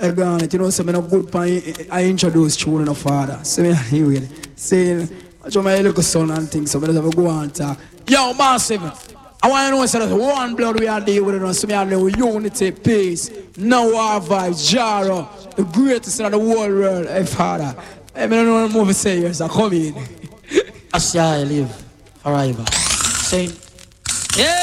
gone it, you know, so me no good pan I introduce children of father. So me here with saying, I show my little son and things, so me just have to go and talk. Yo, massive. I want to know so that one blood we are dealing with us, so me have no unity, peace, no war vibes, Jaro, the greatest in the whole world, hey father. Hey, me don't know what movie say here, so come in. That's how I live forever. Same. Yeah.